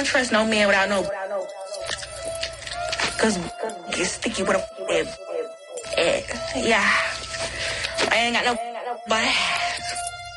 don't trust no man without no. Cause get sticky with a. Yeah. I ain't got no. But.